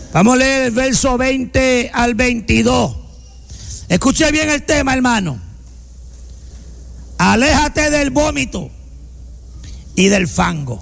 Vamos a leer el verso 20 al 22. Escuche bien el tema, hermano. Aléjate del vómito y del fango.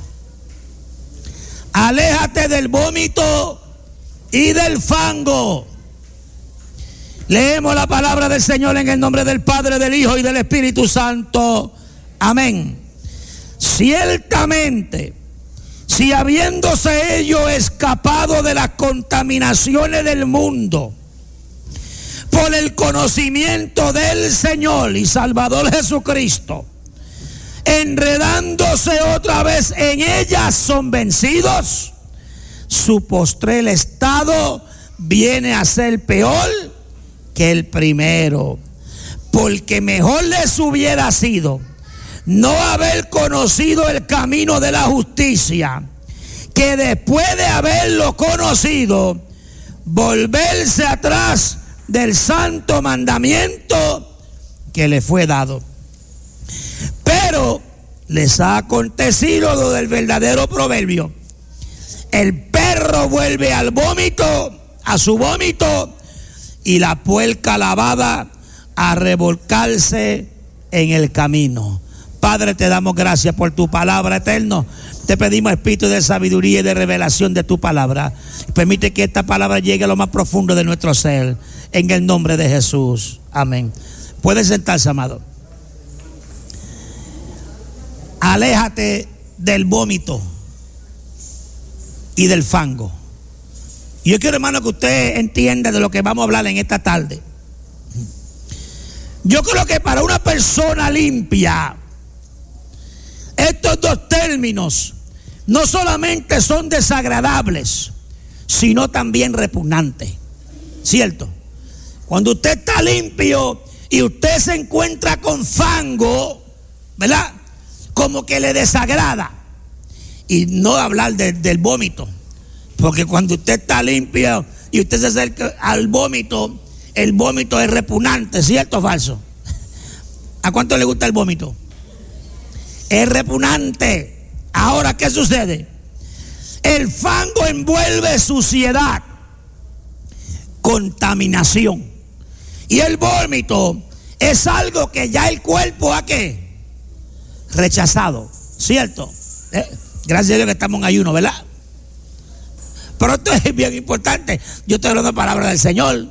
Aléjate del vómito y del fango. Leemos la palabra del Señor en el nombre del Padre, del Hijo y del Espíritu Santo. Amén. Ciertamente, si habiéndose ellos escapado de las contaminaciones del mundo por el conocimiento del Señor y Salvador Jesucristo, enredándose otra vez en ellas, son vencidos, su postrel estado viene a ser peor que el primero, porque mejor les hubiera sido no haber conocido el camino de la justicia, que después de haberlo conocido, volverse atrás del santo mandamiento que le fue dado. Pero les ha acontecido lo del verdadero proverbio: el perro vuelve al vómito, a su vómito, y la puerca lavada a revolcarse en el camino. Padre, te damos gracias por tu palabra, eterno. Te pedimos espíritu de sabiduría y de revelación de tu palabra. Permite que esta palabra llegue a lo más profundo de nuestro ser, en el nombre de Jesús. Amén. Puede sentarse, amado. Aléjate del vómito y del fango. Y yo quiero, hermano, que usted entienda de lo que vamos a hablar en esta tarde. Yo creo que para una persona limpia, estos dos términos no solamente son desagradables, sino también repugnantes. ¿Cierto? Cuando usted está limpio y usted se encuentra con fango, ¿verdad? Como que le desagrada. Y no hablar del vómito, porque cuando usted está limpio y usted se acerca al vómito, el vómito es repugnante. ¿Cierto o falso? ¿A cuánto le gusta el vómito? Es repugnante. Ahora, ¿qué sucede? El fango envuelve suciedad, contaminación. Y el vómito es algo que ya el cuerpo ha ¿qué? Rechazado. ¿Cierto? Gracias a Dios que estamos en ayuno, ¿verdad? Pero esto es bien importante. Yo estoy hablando de palabra del Señor.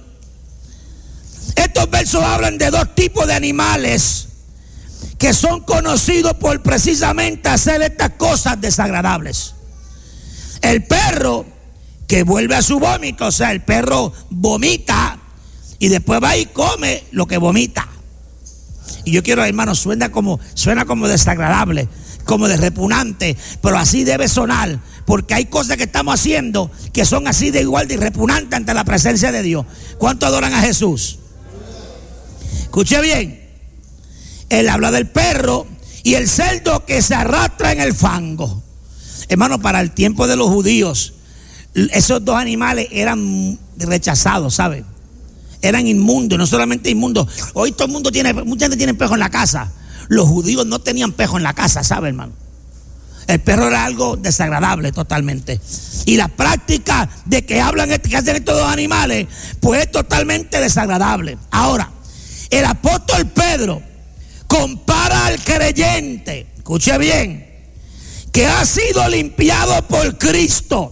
Estos versos hablan de dos tipos de animales que son conocidos por precisamente hacer estas cosas desagradables. El perro que vuelve a su vómito, o sea, el perro vomita y después va y come lo que vomita. Y yo quiero, hermano, suena como desagradable, como de repugnante, pero así debe sonar, porque hay cosas que estamos haciendo que son así de igual de repugnantes ante la presencia de Dios. ¿Cuánto adoran a Jesús? Escuche bien. Él habla del perro y el cerdo que se arrastra en el fango. Hermano, para el tiempo de los judíos, esos dos animales eran rechazados, ¿saben? Eran inmundos, no solamente inmundos. Hoy todo el mundo mucha gente tiene pejo en la casa. Los judíos no tenían pejo en la casa, ¿sabe, hermano? El perro era algo desagradable totalmente. Y la práctica de que hacen estos dos animales, pues es totalmente desagradable. Ahora, el apóstol Pedro compara al creyente, escuche bien, que ha sido limpiado por Cristo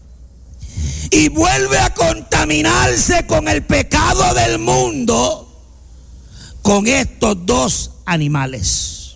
y vuelve a contaminarse con el pecado del mundo, con estos dos animales.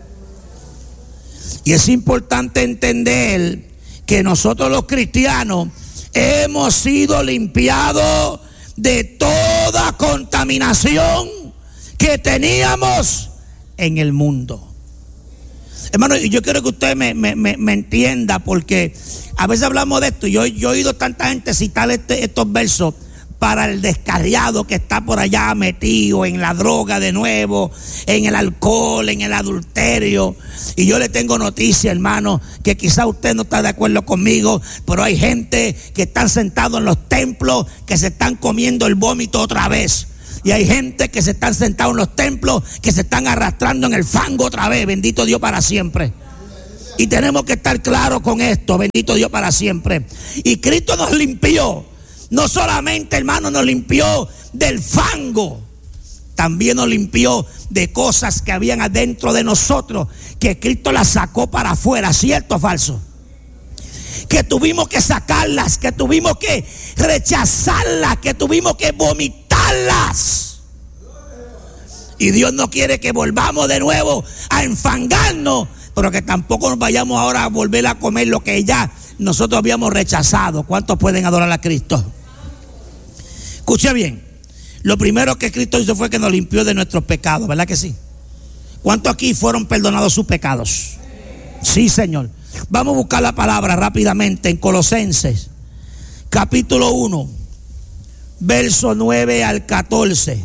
Y es importante entender que nosotros los cristianos hemos sido limpiados de toda contaminación que teníamos en el mundo. Hermano, y yo quiero que usted me entienda, porque a veces hablamos de esto. Yo he oído tanta gente citar estos versos para el descarriado que está por allá metido en la droga de nuevo, en el alcohol, en el adulterio. Y yo le tengo noticia, hermano, que quizá usted no está de acuerdo conmigo, pero hay gente que están sentados en los templos que se están comiendo el vómito otra vez. Y hay gente que se están sentados en los templos que se están arrastrando en el fango otra vez. Bendito Dios para siempre. Y tenemos que estar claros con esto. Bendito Dios para siempre. Y Cristo nos limpió no solamente, hermano, nos limpió del fango, también nos limpió de cosas que habían adentro de nosotros, que Cristo las sacó para afuera. ¿Cierto o falso? Que tuvimos que sacarlas, que tuvimos que rechazarlas, que tuvimos que vomitarlas. Y Dios no quiere que volvamos de nuevo a enfangarnos, pero que tampoco nos vayamos ahora a volver a comer lo que ya nosotros habíamos rechazado. ¿Cuántos pueden adorar a Cristo? Escuche bien. Lo primero que Cristo hizo fue que nos limpió de nuestros pecados, ¿verdad que sí? ¿Cuántos aquí fueron perdonados sus pecados? Sí, Señor. Vamos a buscar la palabra rápidamente en Colosenses, capítulo 1, verso 9 al 14.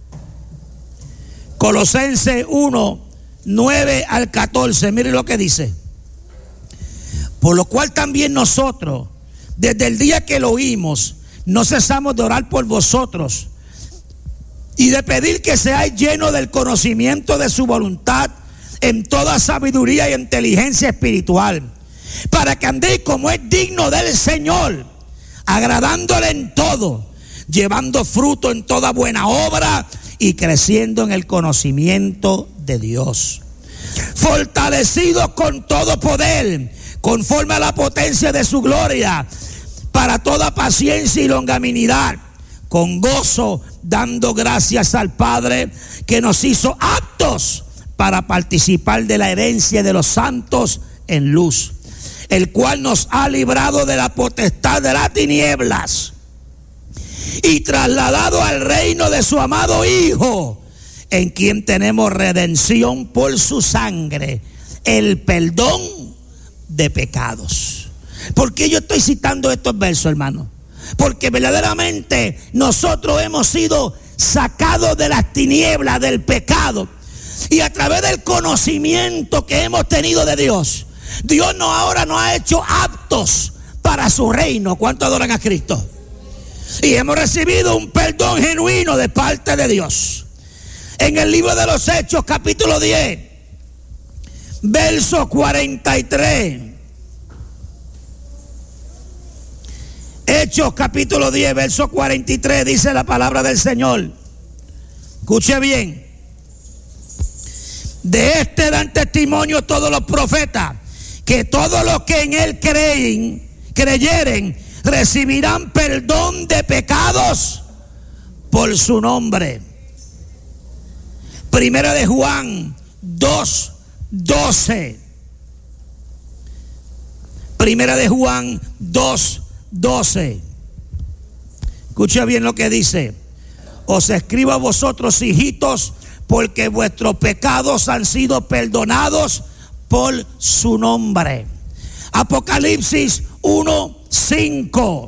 Colosenses 1, 9 al 14. Mire lo que dice. Por lo cual también nosotros, desde el día que lo oímos, no cesamos de orar por vosotros y de pedir que seáis llenos del conocimiento de su voluntad en toda sabiduría y inteligencia espiritual, para que andéis como es digno del Señor, agradándole en todo, llevando fruto en toda buena obra y creciendo en el conocimiento de Dios, fortalecidos con todo poder, conforme a la potencia de su gloria, para toda paciencia y longanimidad, con gozo, dando gracias al Padre que nos hizo aptos para participar de la herencia de los santos en luz, el cual nos ha librado de la potestad de las tinieblas y trasladado al reino de su amado Hijo, en quien tenemos redención por su sangre, el perdón de pecados. ¿Por qué yo estoy citando estos versos, hermano? Porque verdaderamente nosotros hemos sido sacados de las tinieblas, del pecado, y a través del conocimiento que hemos tenido de Dios, Dios ahora nos ha hecho aptos para su reino. ¿Cuántos adoran a Cristo? Y hemos recibido un perdón genuino de parte de Dios. En el libro de los Hechos, capítulo 10, verso 43. Hechos capítulo 10, verso 43, dice la palabra del Señor. Escuche bien. De este dan testimonio todos los profetas, que todos los que en él creyeren, recibirán perdón de pecados por su nombre. Primera de Juan 2:12. Primera de Juan 2:12. Escucha bien lo que dice. Os escribo a vosotros, hijitos, porque vuestros pecados han sido perdonados por su nombre. Apocalipsis 1:5.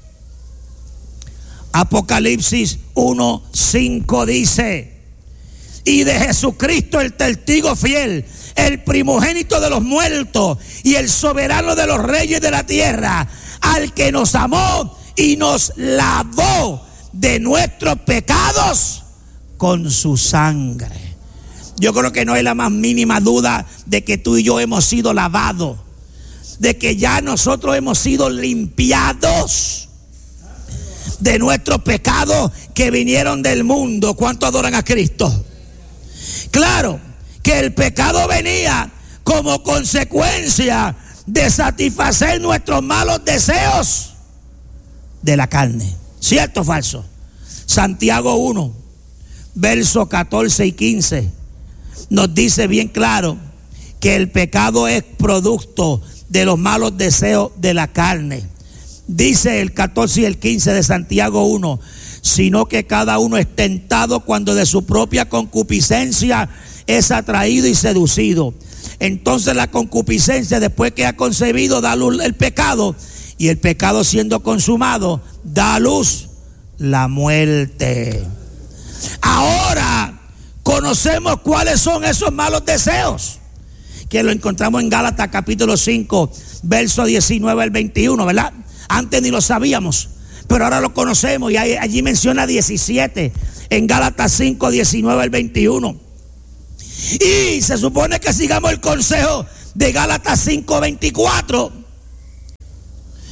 Apocalipsis 1:5 dice: y de Jesucristo, el testigo fiel, el primogénito de los muertos y el soberano de los reyes de la tierra, al que nos amó y nos lavó de nuestros pecados con su sangre. Yo creo que no hay la más mínima duda de que tú y yo hemos sido lavados, de que ya nosotros hemos sido limpiados de nuestros pecados que vinieron del mundo. ¿Cuántos adoran a Cristo? Claro que el pecado venía como consecuencia de satisfacer nuestros malos deseos de la carne. ¿Cierto o falso? Santiago 1, versos 14 y 15 nos dice bien claro que el pecado es producto de los malos deseos de la carne. Dice el 14 y el 15 de Santiago 1: sino que cada uno es tentado cuando de su propia concupiscencia es atraído y seducido. Entonces la concupiscencia, después que ha concebido, da luz el pecado, y el pecado, siendo consumado, da a luz la muerte. Ahora conocemos cuáles son esos malos deseos, que lo encontramos en Gálatas capítulo 5, verso 19 al 21, ¿verdad? Antes ni lo sabíamos, pero ahora lo conocemos, y allí menciona 17 en Gálatas 5, 19 al 21. Y se supone que sigamos el consejo de Gálatas 5, 24,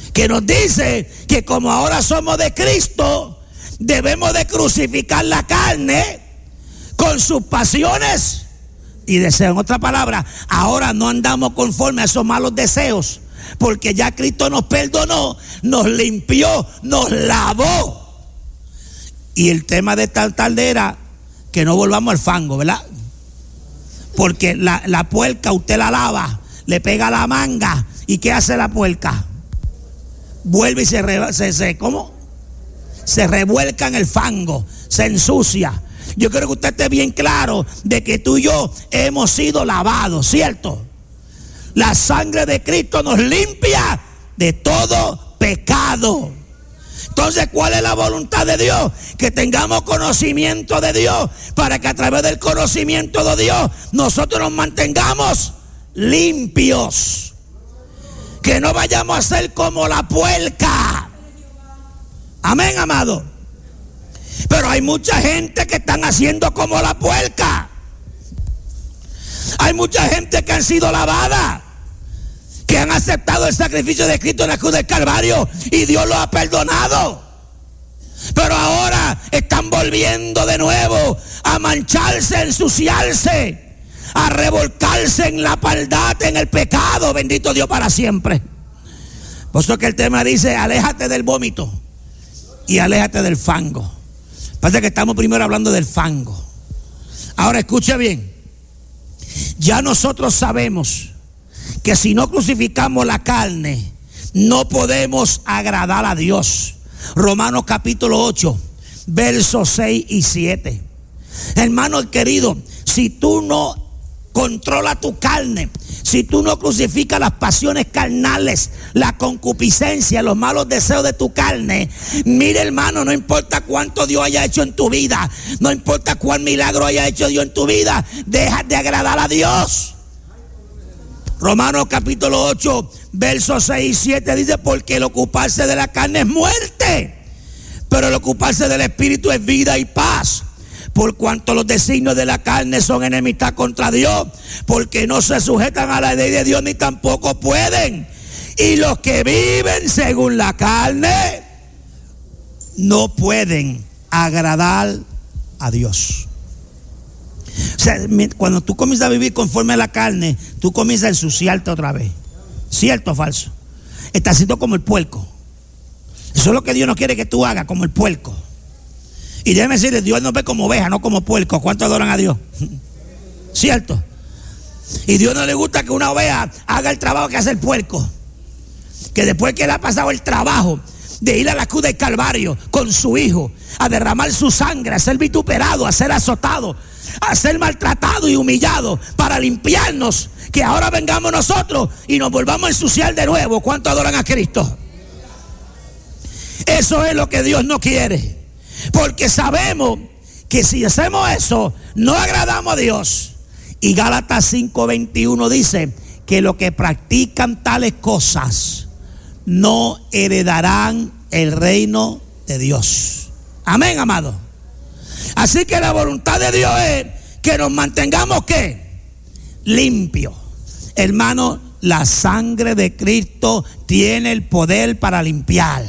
que nos dice que como ahora somos de Cristo, debemos de crucificar la carne con sus pasiones y deseos. En otra palabra, ahora no andamos conforme a esos malos deseos, porque ya Cristo nos perdonó, nos limpió, nos lavó. Y el tema de esta tarde era que no volvamos al fango, ¿verdad? Porque la puerca usted la lava, le pega la manga, ¿y qué hace la puerca? Vuelve y se revuelca en el fango, se ensucia. Yo quiero que usted esté bien claro de que tú y yo hemos sido lavados, ¿cierto? La sangre de Cristo nos limpia de todo pecado. Entonces, ¿cuál es la voluntad de Dios? Que tengamos conocimiento de Dios, para que a través del conocimiento de Dios nosotros nos mantengamos limpios. Que no vayamos a ser como la puerca. Amén, amado. Pero hay mucha gente que están haciendo como la puerca. Hay mucha gente que han sido lavada, que han aceptado el sacrificio de Cristo en la cruz del Calvario y Dios los ha perdonado. Pero ahora están volviendo de nuevo a mancharse, a ensuciarse, a revolcarse en la maldad, en el pecado. Bendito Dios para siempre. Por eso que el tema dice: aléjate del vómito y aléjate del fango. Pasa que estamos primero hablando del fango. Ahora escuche bien. Ya nosotros sabemos que si no crucificamos la carne, no podemos agradar a Dios. Romanos capítulo 8, versos 6 y 7. Hermano querido, si tú no controlas tu carne, si tú no crucificas las pasiones carnales, la concupiscencia, los malos deseos de tu carne, mire hermano, no importa cuánto Dios haya hecho en tu vida, no importa cuál milagro haya hecho Dios en tu vida, dejas de agradar a Dios. Romanos capítulo 8, versos 6 y 7 dice: porque el ocuparse de la carne es muerte, pero el ocuparse del Espíritu es vida y paz. Por cuanto los designios de la carne son enemistad contra Dios, porque no se sujetan a la ley de Dios ni tampoco pueden. Y los que viven según la carne no pueden agradar a Dios. O sea, cuando tú comienzas a vivir conforme a la carne, tú comienzas a ensuciarte otra vez. ¿Cierto o falso? Estás siendo como el puerco. Eso es lo que Dios no quiere que tú hagas, como el puerco. Y déjeme decirle, Dios nos ve como oveja, no como puerco. ¿Cuántos adoran a Dios? ¿Cierto? Y Dios no le gusta que una oveja haga el trabajo que hace el puerco. Que después que le ha pasado el trabajo de ir a la cruz del Calvario con su hijo, a derramar su sangre, a ser vituperado, a ser azotado, a ser maltratado y humillado para limpiarnos, que ahora vengamos nosotros y nos volvamos a ensuciar de nuevo. ¿Cuántos adoran a Cristo? Eso es lo que Dios no quiere. Porque sabemos que si hacemos eso, no agradamos a Dios. Y Gálatas 5:21 dice que los que practican tales cosas no heredarán el reino de Dios. Amén, amado. Así que la voluntad de Dios es que nos mantengamos, ¿qué? Limpios. Hermano, la sangre de Cristo tiene el poder para limpiar.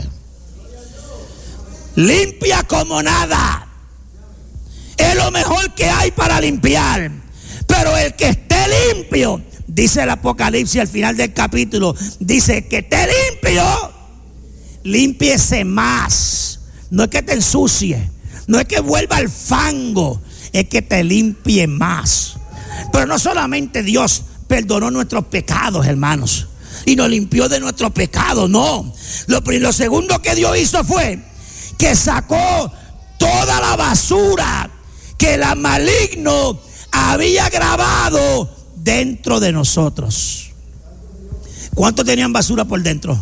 Limpia como nada. Es lo mejor que hay para limpiar. Pero el que esté limpio, dice el Apocalipsis al final del capítulo, dice que esté limpio, límpiese más. No es que te ensucie, no es que vuelva al fango, es que te limpie más. Pero no solamente Dios perdonó nuestros pecados, hermanos, y nos limpió de nuestros pecados, no. Lo segundo que Dios hizo fue que sacó toda la basura que el maligno había grabado dentro de nosotros. ¿Cuántos tenían basura por dentro?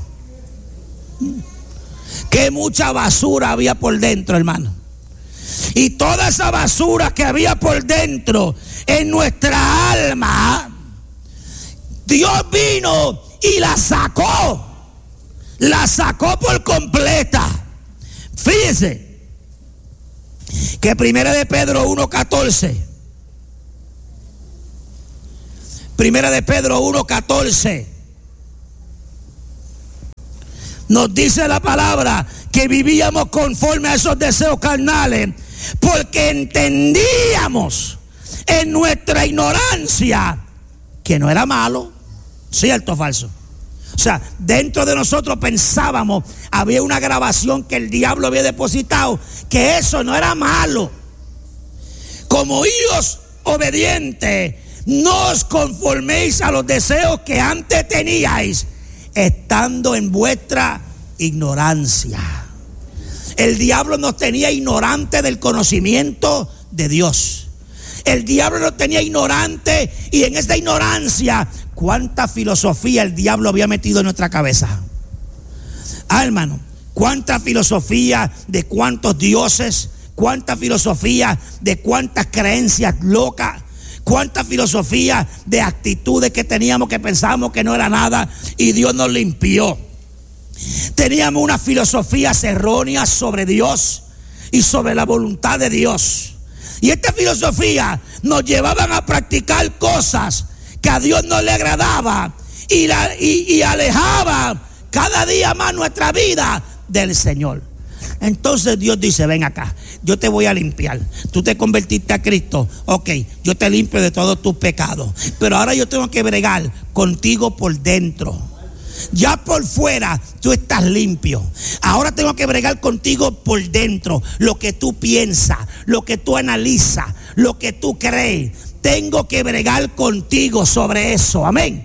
Que mucha basura había por dentro, hermano. Y toda esa basura que había por dentro en nuestra alma, Dios vino y la sacó por completa. Fíjense que 1 de Pedro 1:14, 1 de Pedro 1:14 Nos dice la palabra que vivíamos conforme a esos deseos carnales, porque entendíamos en nuestra ignorancia que no era malo. ¿Cierto o falso? O sea, dentro de nosotros pensábamos, había una grabación que el diablo había depositado, que eso no era malo. Como hijos obedientes, no os conforméis a los deseos que antes teníais, estando en vuestra ignorancia. El diablo nos tenía ignorantes del conocimiento de Dios. El diablo nos tenía ignorantes, y en esta ignorancia, cuánta filosofía el diablo había metido en nuestra cabeza. Hermano, cuánta filosofía de cuántos dioses, cuánta filosofía de cuántas creencias locas, cuánta filosofía de actitudes que teníamos que pensábamos que no era nada y Dios nos limpió. Teníamos una filosofía errónea sobre Dios y sobre la voluntad de Dios. Y esta filosofía nos llevaban a practicar cosas que a Dios no le agradaba y alejaba cada día más nuestra vida del Señor. Entonces Dios dice: ven acá, yo te voy a limpiar. Tú te convertiste a Cristo, ok, yo te limpio de todos tus pecados, pero ahora yo tengo que bregar contigo por dentro. Ya por fuera tú estás limpio, ahora tengo que bregar contigo por dentro. Lo que tú piensas, lo que tú analizas, lo que tú crees, tengo que bregar contigo sobre eso. Amén.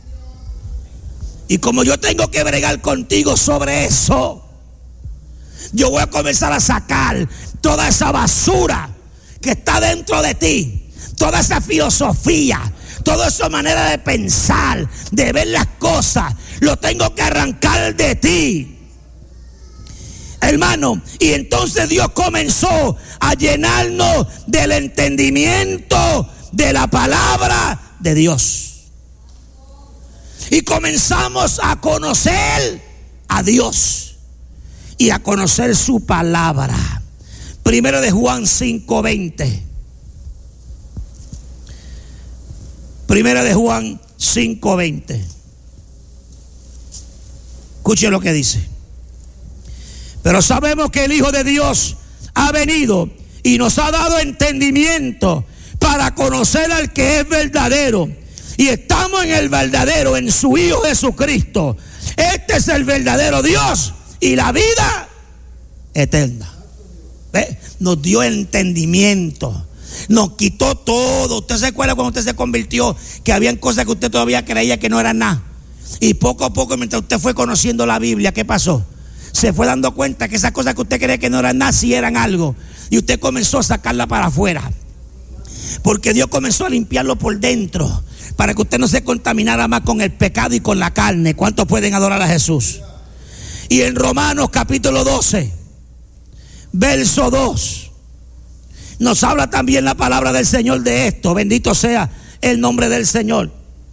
Y como yo tengo que bregar contigo sobre eso, yo voy a comenzar a sacar toda esa basura que está dentro de ti, toda esa filosofía, toda esa manera de pensar, de ver las cosas. Lo tengo que arrancar de ti, hermano. Y entonces Dios comenzó a llenarnos del entendimiento de la palabra de Dios. Y comenzamos a conocer a Dios y a conocer su palabra. Primero de Juan 5:20. Primera de Juan 5:20. Escuche lo que dice. Pero sabemos que el Hijo de Dios ha venido y nos ha dado entendimiento para conocer al que es verdadero. Y estamos en el verdadero, en su Hijo Jesucristo. Este es el verdadero Dios y la vida eterna. ¿Ve? Nos dio entendimiento. Nos quitó todo. ¿Usted se acuerda cuando usted se convirtió que habían cosas que usted todavía creía que no eran nada? Y poco a poco, mientras usted fue conociendo la Biblia, ¿qué pasó? Se fue dando cuenta que esas cosas que usted creía que no eran nada, sí eran algo. Y usted comenzó a sacarla para afuera, porque Dios comenzó a limpiarlo por dentro, para que usted no se contaminara más con el pecado y con la carne. ¿Cuántos pueden adorar a Jesús? Y en Romanos capítulo 12, verso 2, nos habla también la palabra del Señor de esto. Bendito sea el nombre del Señor.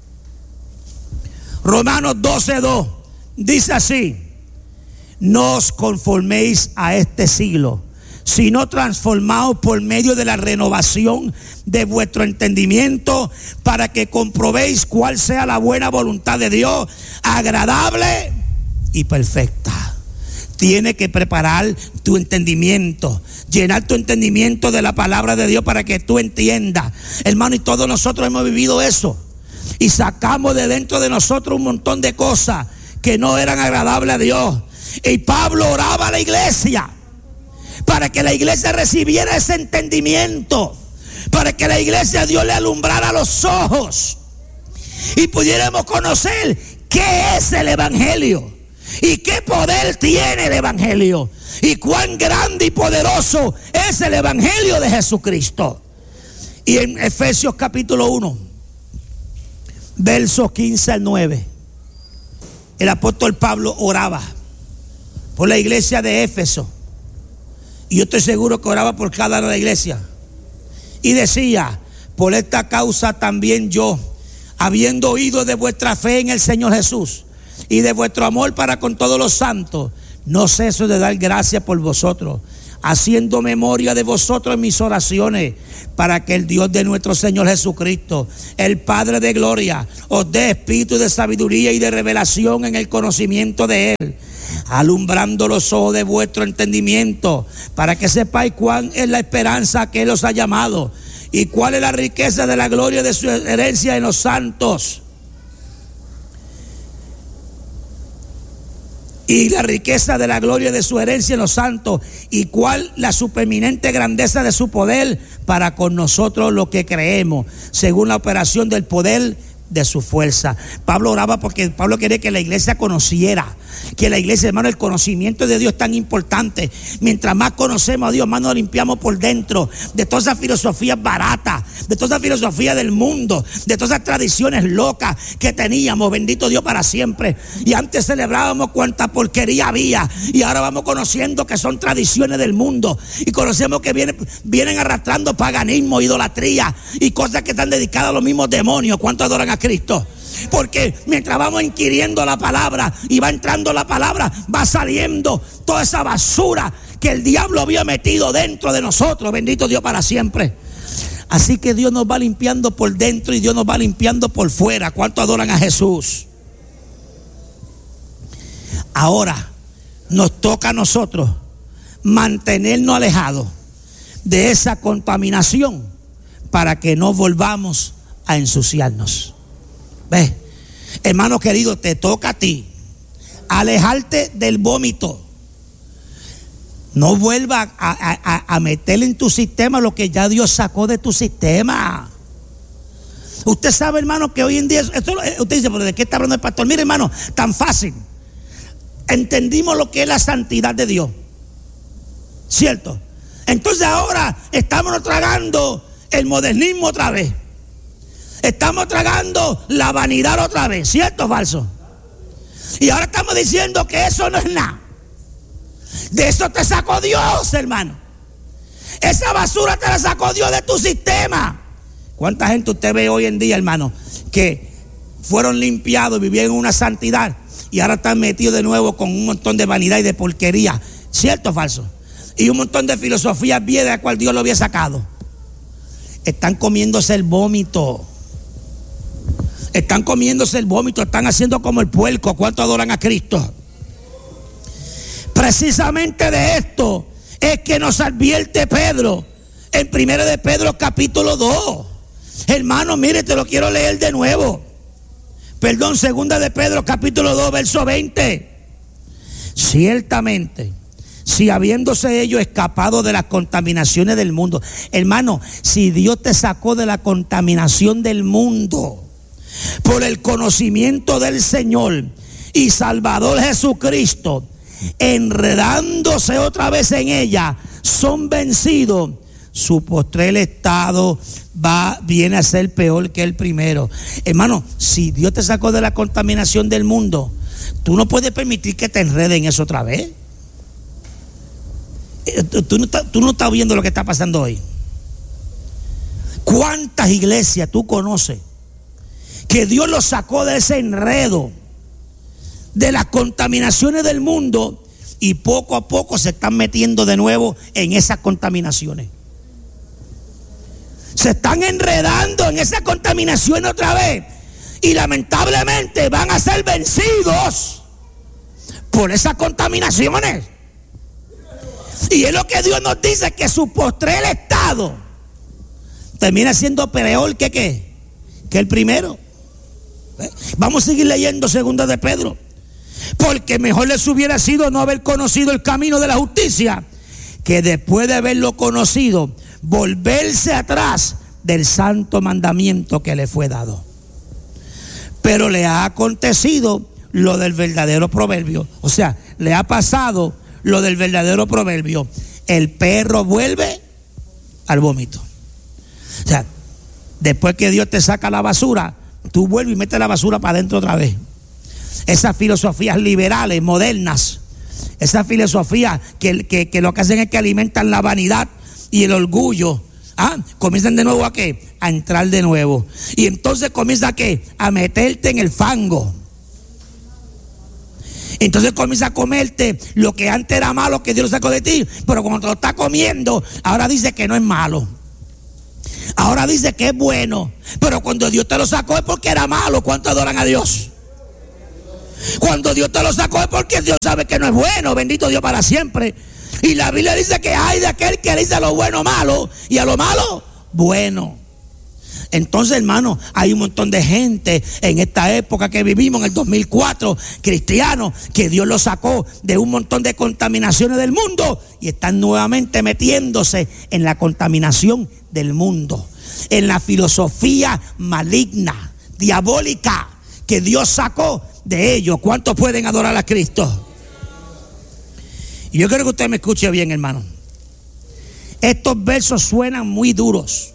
Romanos 12:2 dice así: no os conforméis a este siglo, sino transformaos por medio de la renovación de vuestro entendimiento, para que comprobéis cuál sea la buena voluntad de Dios, agradable y perfecta. Tiene que preparar tu entendimiento, llenar tu entendimiento de la palabra de Dios para que tú entiendas, hermano. Y todos nosotros hemos vivido eso, y sacamos de dentro de nosotros un montón de cosas que no eran agradables a Dios. Y Pablo oraba a la iglesia para que la iglesia recibiera ese entendimiento, para que la iglesia Dios le alumbrara los ojos y pudiéramos conocer qué es el evangelio y qué poder tiene el evangelio y cuán grande y poderoso es el evangelio de Jesucristo. Y en Efesios capítulo 1, versos 15 al 9, el apóstol Pablo oraba por la iglesia de Éfeso, y yo estoy seguro que oraba por cada una de la iglesia, y decía: por esta causa también yo, habiendo oído de vuestra fe en el Señor Jesús y de vuestro amor para con todos los santos, no ceso de dar gracias por vosotros, haciendo memoria de vosotros en mis oraciones, para que el Dios de nuestro Señor Jesucristo, el Padre de gloria, os dé espíritu de sabiduría y de revelación en el conocimiento de Él, alumbrando los ojos de vuestro entendimiento, para que sepáis cuál es la esperanza que Él os ha llamado y cuál es la riqueza de la gloria de su herencia en los santos. Y la riqueza de la gloria de su herencia en los santos, y cuál la supereminente grandeza de su poder para con nosotros los que creemos, según la operación del poder de su fuerza. Pablo oraba porque Pablo quería que la iglesia conociera, que la iglesia, hermano, el conocimiento de Dios es tan importante. Mientras más conocemos a Dios, más nos limpiamos por dentro de todas esas filosofías baratas, de todas esas filosofías del mundo, de todas esas tradiciones locas que teníamos. Bendito Dios para siempre. Y antes celebrábamos cuánta porquería había, y ahora vamos conociendo que son tradiciones del mundo, y conocemos que vienen arrastrando paganismo, idolatría y cosas que están dedicadas a los mismos demonios. ¿Cuántos adoran a Cristo? Porque mientras vamos inquiriendo la palabra y va entrando la palabra, va saliendo toda esa basura que el diablo había metido dentro de nosotros. Bendito Dios para siempre. Así que Dios nos va limpiando por dentro y Dios nos va limpiando por fuera. ¿Cuántos adoran a Jesús? Ahora nos toca a nosotros mantenernos alejados de esa contaminación para que no volvamos a ensuciarnos. ¿Ves? Hermano querido, te toca a ti alejarte del vómito. No vuelvas a meterle en tu sistema lo que ya Dios sacó de tu sistema. Usted sabe, hermano, que hoy en día usted dice, ¿pero de qué está hablando el pastor? Mire, hermano, tan fácil. Entendimos lo que es la santidad de Dios, ¿cierto? Entonces ahora estamos tragando el modernismo otra vez. Estamos tragando la vanidad otra vez, ¿cierto o falso? Y ahora estamos diciendo que eso no es nada. De eso te sacó Dios, hermano. Esa basura te la sacó Dios de tu sistema. ¿Cuánta gente usted ve hoy en día, hermano, que fueron limpiados, vivían en una santidad y ahora están metidos de nuevo con un montón de vanidad y de porquería? ¿Cierto o falso? Y un montón de filosofías viejas de la cual Dios lo había sacado. Están comiéndose el vómito. Están comiéndose el vómito, están haciendo como el puerco. ¿Cuántos adoran a Cristo? Precisamente de esto es que nos advierte Pedro en 1 de Pedro capítulo 2. Hermano, mire, te lo quiero leer de nuevo. Perdón, 2 de Pedro capítulo 2, verso 20. Ciertamente, si habiéndose ellos escapado de las contaminaciones del mundo. Hermano, si Dios te sacó de la contaminación del mundo por el conocimiento del Señor y Salvador Jesucristo, enredándose otra vez en ella, son vencidos, su postrer estado viene a ser peor que el primero. Hermano, si Dios te sacó de la contaminación del mundo, tú no puedes permitir que te enreden eso otra vez. Tú no estás viendo lo que está pasando hoy. ¿Cuántas iglesias tú conoces que Dios los sacó de ese enredo, de las contaminaciones del mundo, y poco a poco se están metiendo de nuevo en esas contaminaciones? Se están enredando en esa contaminación otra vez, y lamentablemente van a ser vencidos por esas contaminaciones. Y es lo que Dios nos dice, que su postrer estado termina siendo peor que el primero. Vamos a seguir leyendo 2 de Pedro. Porque mejor les hubiera sido no haber conocido el camino de la justicia, que después de haberlo conocido, volverse atrás del santo mandamiento que le fue dado. Pero le ha acontecido lo del verdadero proverbio. O sea, le ha pasado lo del verdadero proverbio: el perro vuelve al vómito. O sea, después que Dios te saca la basura, tú vuelves y metes la basura para adentro otra vez. Esas filosofías liberales, modernas, esas filosofías que lo que hacen es que alimentan la vanidad y el orgullo, comienzan de nuevo ¿a qué? A entrar de nuevo. Y entonces comienza ¿a qué? A meterte en el fango. Entonces comienza a comerte lo que antes era malo, que Dios lo sacó de ti, pero cuando te lo está comiendo, ahora dice que no es malo. Ahora dice que es bueno, pero cuando Dios te lo sacó es porque era malo. ¿Cuántos adoran a Dios? Cuando Dios te lo sacó es porque Dios sabe que no es bueno. Bendito Dios para siempre. Y la Biblia dice que hay de aquel que le dice a lo bueno malo y a lo malo bueno. Entonces, hermano, hay un montón de gente en esta época que vivimos, en el 2004, cristianos, que Dios los sacó de un montón de contaminaciones del mundo y están nuevamente metiéndose en la contaminación del mundo, en la filosofía maligna, diabólica, que Dios sacó de ellos. ¿Cuántos pueden adorar a Cristo? Y yo quiero que usted me escuche bien, hermano. Estos versos suenan muy duros,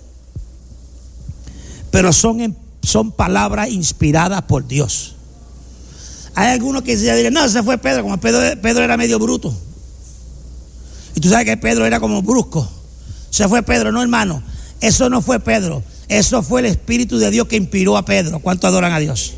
pero son palabras inspiradas por Dios. Hay algunos que dirán, no, ese fue Pedro, como Pedro era medio bruto. Y tú sabes que Pedro era como brusco. Se fue Pedro, no, hermano. Eso no fue Pedro. Eso fue el Espíritu de Dios que inspiró a Pedro. ¿Cuánto adoran a Dios?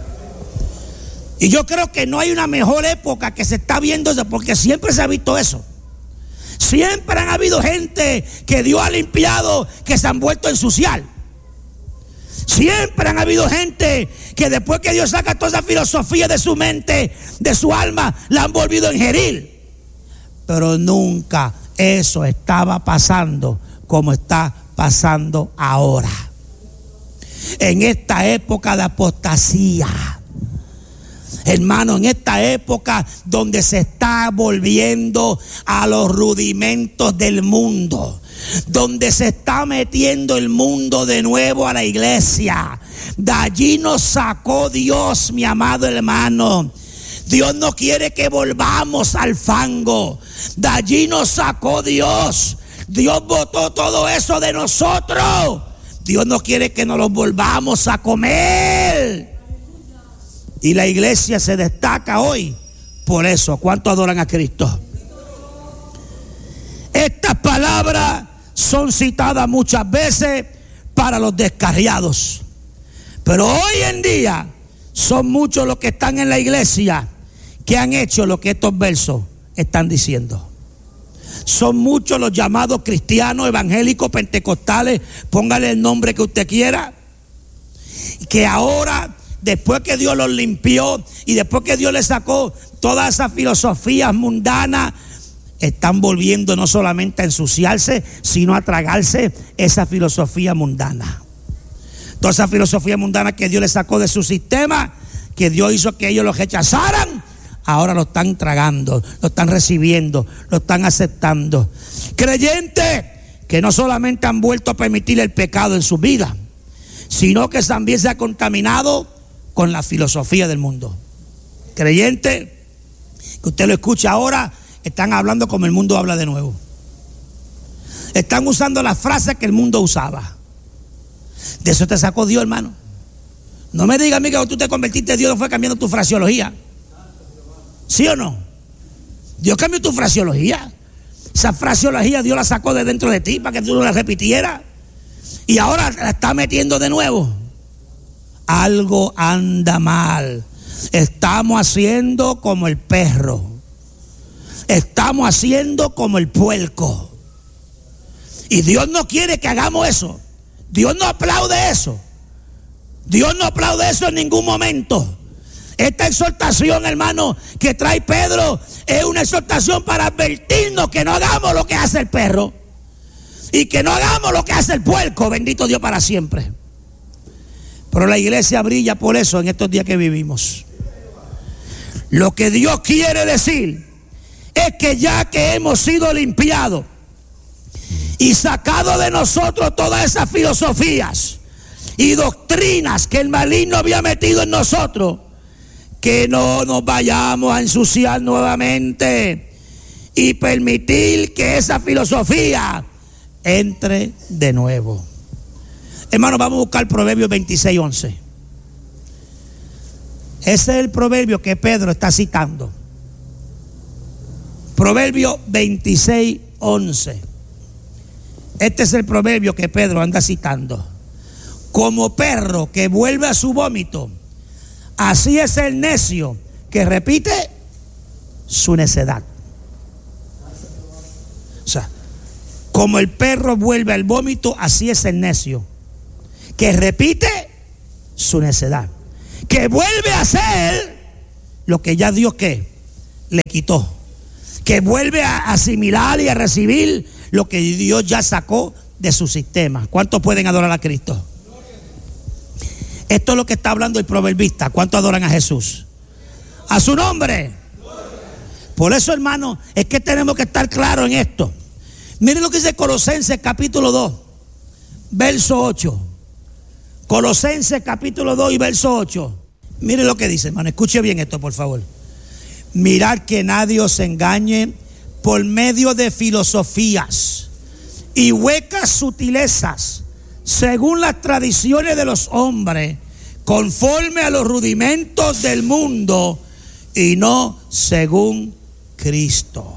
Y yo creo que no hay una mejor época que se está viendo eso, porque siempre se ha visto eso. Siempre han habido gente que Dios ha limpiado, que se han vuelto a ensuciar. Siempre han habido gente que después que Dios saca toda esa filosofía de su mente, de su alma, la han volvido a ingerir. Pero nunca eso estaba pasando como está pasando ahora. En esta época de apostasía, hermano, en esta época donde se está volviendo a los rudimentos del mundo, donde se está metiendo el mundo de nuevo a la iglesia. De allí nos sacó Dios, mi amado hermano. Dios no quiere que volvamos al fango. De allí nos sacó Dios. Dios botó todo eso de nosotros. Dios no quiere que nos lo volvamos a comer. Y la iglesia se destaca hoy por eso. ¿Cuánto adoran a Cristo? Estas palabras son citadas muchas veces para los descarriados. Pero hoy en día son muchos los que están en la iglesia que han hecho lo que estos versos están diciendo. Son muchos los llamados cristianos, evangélicos, pentecostales, póngale el nombre que usted quiera, que ahora, después que Dios los limpió y después que Dios les sacó todas esas filosofías mundanas, están volviendo no solamente a ensuciarse, sino a tragarse esa filosofía mundana. Toda esa filosofía mundana que Dios les sacó de su sistema, que Dios hizo que ellos lo rechazaran, ahora lo están tragando, lo están recibiendo, lo están aceptando. Creyentes que no solamente han vuelto a permitir el pecado en su vida, sino que también se ha contaminado con la filosofía del mundo. Creyentes que usted lo escucha ahora, están hablando como el mundo habla de nuevo. Están usando las frases que el mundo usaba. De eso te sacó Dios, hermano. No me digas a mí que cuando tú te convertiste, Dios no fue cambiando tu fraseología. ¿Sí o no? Dios cambió tu fraseología. Esa fraseología Dios la sacó de dentro de ti para que tú no la repitieras. Y ahora la está metiendo de nuevo. Algo anda mal. Estamos haciendo como el perro. Estamos haciendo como el puerco. Y Dios no quiere que hagamos eso. Dios no aplaude eso. Dios no aplaude eso en ningún momento. Esta exhortación, hermano, que trae Pedro es una exhortación para advertirnos que no hagamos lo que hace el perro y que no hagamos lo que hace el puerco. Bendito Dios para siempre. Pero la iglesia brilla por eso en estos días que vivimos. Lo que Dios quiere decir es que ya que hemos sido limpiados y sacado de nosotros todas esas filosofías y doctrinas que el maligno había metido en nosotros, que no nos vayamos a ensuciar nuevamente y permitir que esa filosofía entre de nuevo. Hermano, vamos a buscar Proverbios 26:11. Ese es el proverbio que Pedro está citando. Proverbio 26:11. Este es el proverbio que Pedro anda citando. Como perro que vuelve a su vómito, así es el necio que repite su necedad. O sea, como el perro vuelve al vómito, así es el necio que repite su necedad. Que vuelve a hacer lo que ya Dios ¿qué? Le quitó. Que vuelve a asimilar y a recibir lo que Dios ya sacó de su sistema. ¿Cuántos pueden adorar a Cristo? Esto es lo que está hablando el proverbista. ¿Cuántos adoran a Jesús? A su nombre. Por eso, hermano, es que tenemos que estar claros en esto. Miren lo que dice Colosenses capítulo 2, verso 8. Colosenses capítulo 2 y verso 8. Miren lo que dice, hermano. Escuche bien esto, por favor. Mirad que nadie os engañe por medio de filosofías y huecas sutilezas, según las tradiciones de los hombres, conforme a los rudimentos del mundo y no según Cristo.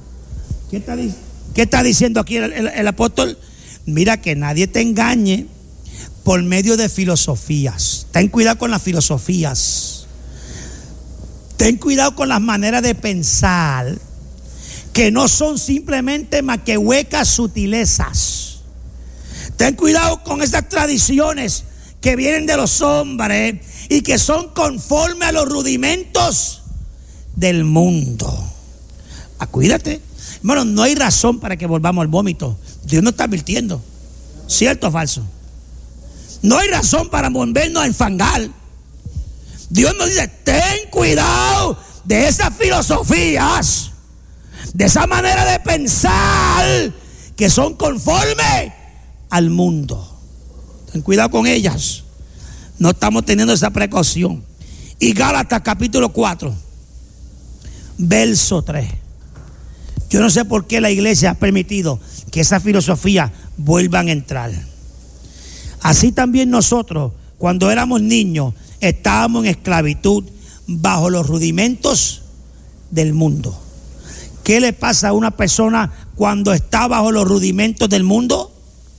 ¿Qué está diciendo aquí el apóstol? Mira que nadie te engañe por medio de filosofías. Ten cuidado con las filosofías. Ten cuidado con las maneras de pensar que no son simplemente más que huecas sutilezas. Ten cuidado con esas tradiciones que vienen de los hombres y que son conforme a los rudimentos del mundo. Cuídate. Bueno, no hay razón para que volvamos al vómito. Dios nos está advirtiendo. ¿Cierto o falso? No hay razón para volvernos a enfangar. Dios nos dice, ten cuidado de esas filosofías, de esa manera de pensar que son conforme al mundo. Ten cuidado con ellas. No estamos teniendo esa precaución. Y Gálatas capítulo 4, verso 3. Yo no sé por qué la iglesia ha permitido que esas filosofías vuelvan a entrar. Así también nosotros, cuando éramos niños, estábamos en esclavitud bajo los rudimentos del mundo. ¿Qué le pasa a una persona cuando está bajo los rudimentos del mundo?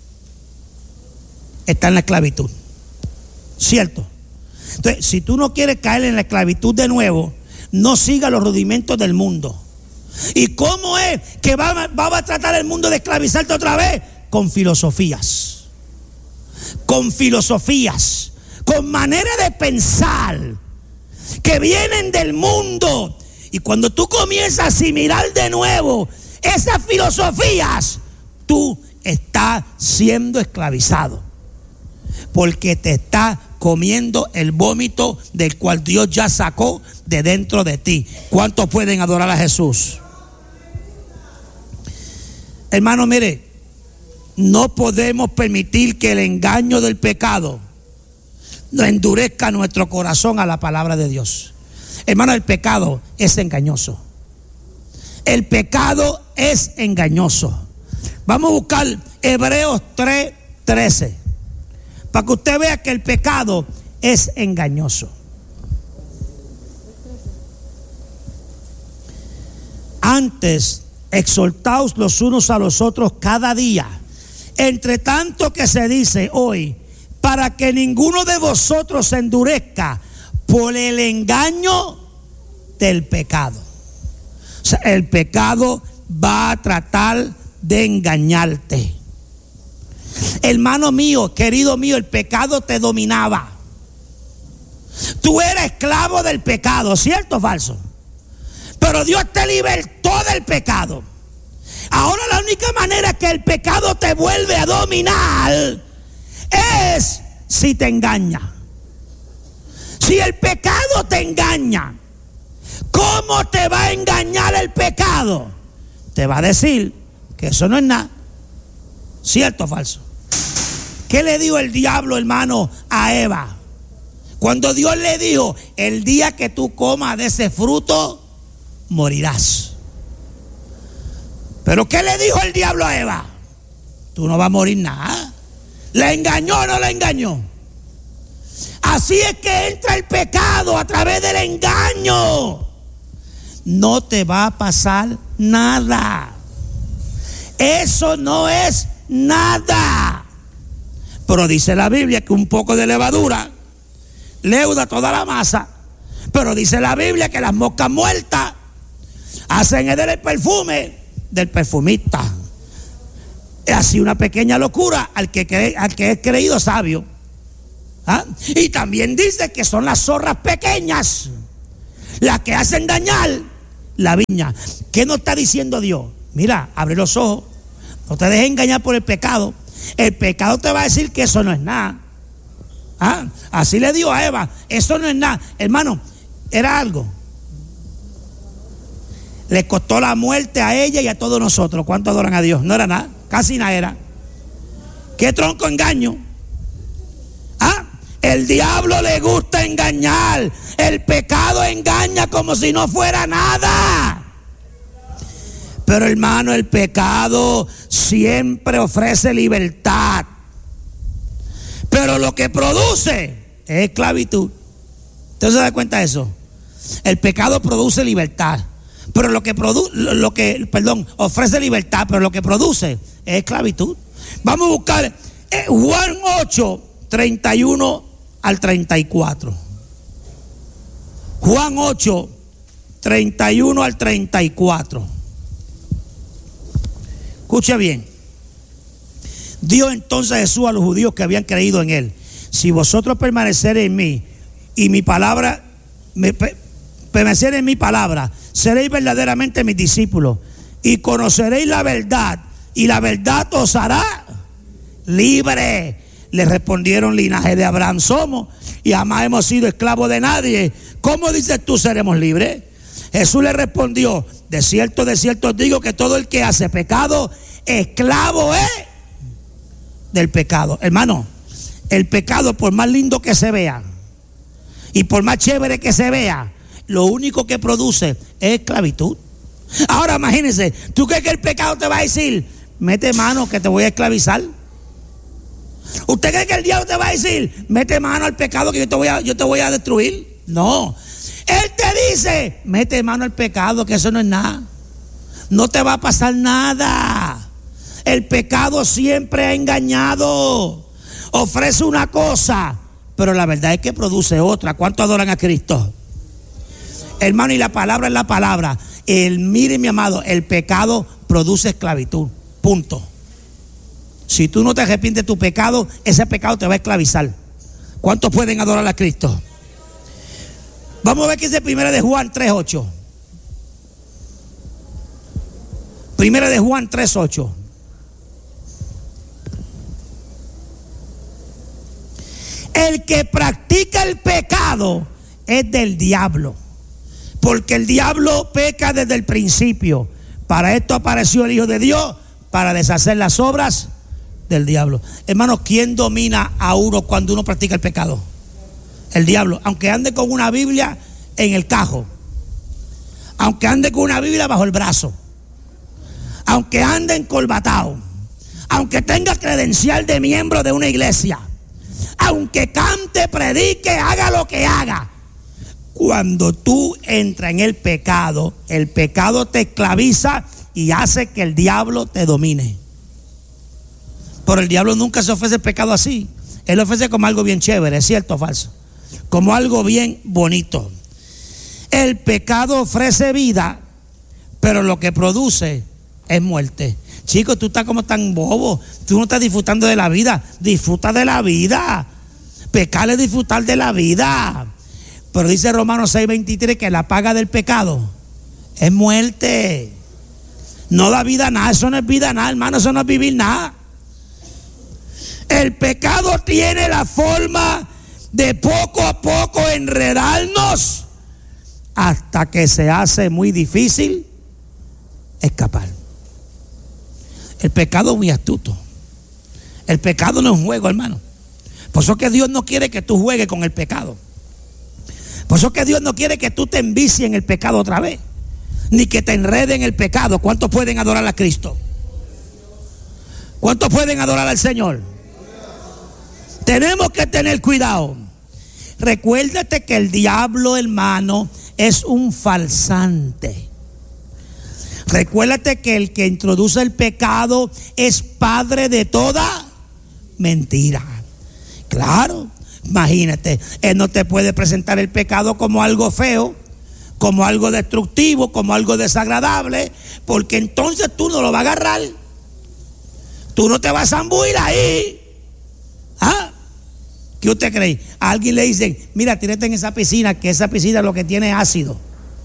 Está en la esclavitud. ¿Cierto? Entonces, si tú no quieres caer en la esclavitud de nuevo, no siga los rudimentos del mundo. ¿Y cómo es que va a tratar el mundo de esclavizarte otra vez? Con filosofías. Con filosofías. Con manera de pensar que vienen del mundo. Y cuando tú comienzas a asimilar de nuevo esas filosofías, tú estás siendo esclavizado. Porque te está comiendo el vómito del cual Dios ya sacó de dentro de ti. ¿Cuántos pueden adorar a Jesús? Hermano, mire, no podemos permitir que el engaño del pecado nos endurezca nuestro corazón a la palabra de Dios. Hermano, el pecado es engañoso. El pecado es engañoso. Vamos a buscar Hebreos 3:13 para que usted vea que el pecado es engañoso. Antes, exhortaos los unos a los otros cada día, entre tanto que se dice hoy, para que ninguno de vosotros se endurezca por el engaño del pecado. O sea, el pecado va a tratar de engañarte. Hermano mío, querido mío, el pecado te dominaba. Tú eras esclavo del pecado, ¿cierto o falso? Pero Dios te libertó del pecado. Ahora la única manera que el pecado te vuelve a dominar es si te engaña. Si el pecado te engaña, ¿cómo te va a engañar el pecado? Te va a decir que eso no es nada. ¿Cierto o falso? ¿Qué le dijo el diablo, hermano, a Eva? Cuando Dios le dijo, el día que tú comas de ese fruto, morirás. ¿Pero qué le dijo el diablo a Eva? Tú no vas a morir nada. ¿Le engañó o no le engañó? Así es que entra el pecado a través del engaño. No te va a pasar nada. Eso no es nada. Pero dice la Biblia que un poco de levadura leuda toda la masa. Pero dice la Biblia que las moscas muertas hacen el perfume del perfumista. Es así una pequeña locura al que es creído sabio. ¿Ah? Y también dice que son las zorras pequeñas las que hacen dañar la viña. ¿Qué nos está diciendo Dios? Mira, abre los ojos, no te dejes engañar por el pecado. El pecado te va a decir que eso no es nada. Así le dijo a Eva, eso no es nada. Hermano, era algo. Le costó la muerte a ella y a todos nosotros. ¿Cuánto adoran a Dios? No era nada, casi nada era. ¿Qué tronco engaño? El diablo le gusta engañar. El pecado engaña como si no fuera nada. Pero hermano, el pecado siempre ofrece libertad. Pero lo que produce es esclavitud. ¿Usted se da cuenta de eso? El pecado produce libertad. Pero ofrece libertad, pero lo que produce es esclavitud. Vamos a buscar Juan 8, 31 al 34. Juan 8, 31 al 34. Escuche bien. Dijo entonces Jesús a los judíos que habían creído en él: si vosotros permaneceréis en mí y mi palabra, permaneceréis en mi palabra, seréis verdaderamente mis discípulos y conoceréis la verdad, y la verdad os hará libre. Le respondieron: linaje de Abraham somos y jamás hemos sido esclavos de nadie. ¿Cómo dices tú seremos libres? Jesús le respondió: de cierto os digo que todo el que hace pecado, esclavo es del pecado. Hermano, el pecado, por más lindo que se vea y por más chévere que se vea, lo único que produce es esclavitud. Ahora imagínense, ¿tú crees que el pecado te va a decir: mete mano que te voy a esclavizar? ¿Usted cree que el diablo te va a decir: mete mano al pecado que yo te voy a destruir? No. Él te dice: mete mano al pecado, que eso no es nada. No te va a pasar nada. El pecado siempre ha engañado. Ofrece una cosa, pero la verdad es que produce otra. ¿Cuánto adoran a Cristo? Hermano, y la palabra es la palabra. Mire, mi amado, el pecado produce esclavitud. Punto. Si tú no te arrepientes de tu pecado, ese pecado te va a esclavizar. ¿Cuántos pueden adorar a Cristo? Vamos a ver qué dice Primera de Juan 3:8. Primera de Juan 3:8. El que practica el pecado es del diablo, porque el diablo peca desde el principio. Para esto apareció el Hijo de Dios, para deshacer las obras del diablo. Hermano, ¿quién domina a uno cuando uno practica el pecado? El diablo. Aunque ande con una Biblia en el cajo, aunque ande con una Biblia bajo el brazo, aunque ande encorbatado, aunque tenga credencial de miembro de una iglesia, aunque cante, predique, haga lo que haga, cuando tú entras en el pecado te esclaviza y hace que el diablo te domine. Pero el diablo nunca se ofrece el pecado así. Él lo ofrece como algo bien chévere, ¿es cierto o falso? Como algo bien bonito. El pecado ofrece vida, pero lo que produce es muerte. Chicos, tú estás como tan bobo. Tú no estás disfrutando de la vida. Disfruta de la vida. Pecar es disfrutar de la vida. Pero dice Romanos 6:23 que la paga del pecado es muerte. No da vida a nada. Eso no es vida a nada, hermano. Eso no es vivir nada. El pecado tiene la forma de poco a poco enredarnos hasta que se hace muy difícil escapar. El pecado es muy astuto. El pecado no es un juego, hermano. Por eso que Dios no quiere que tú juegues con el pecado. Por eso que Dios no quiere que tú te envicies en el pecado otra vez, ni que te enredes en el pecado. ¿Cuántos pueden adorar a Cristo? ¿Cuántos pueden adorar al Señor? Tenemos que tener cuidado. Recuérdate que el diablo, hermano, es un farsante. Recuérdate que el que introduce el pecado es padre de toda mentira. Claro, imagínate, él no te puede presentar el pecado como algo feo, como algo destructivo, como algo desagradable, porque entonces tú no lo vas a agarrar. Tú no te vas a zambuir ahí. ¿Qué usted cree? A alguien le dicen, mira, tírate en esa piscina, que esa piscina lo que tiene es ácido,